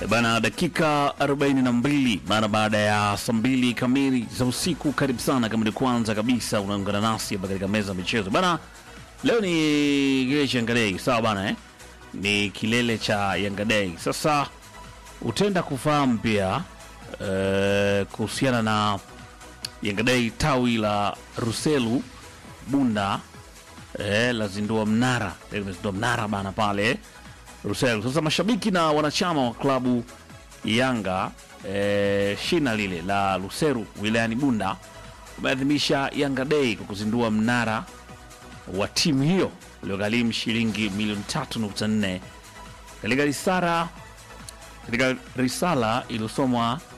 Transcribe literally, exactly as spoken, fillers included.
Bana, dakika arobaini na mbili mara baada ya saa mbili kamili za usiku. Karibu sana kama ni kwanza kabisa unaungana nasi hapa katika meza ya michezo. Bana, leo ni kilele cha Yanga Day, sawa bana eh? Ni kilele cha Yanga Day. Sasa utenda kufahamu pia eh, kuhusiana na Yanga Day tawi la Ruselu Bunda eh, lazindua mnara. Lazindua mnara bana pale Ruselu. Sasa mashabiki na wanachama wa klabu Yanga e, shina lile la Ruselu wilayani Bunda wameadhimisha Yanga Day kwa kuzindua mnara wa timu hiyo uliogharimu shilingi milioni tatu nukta nne. Katika risala katika risala iliyosomwa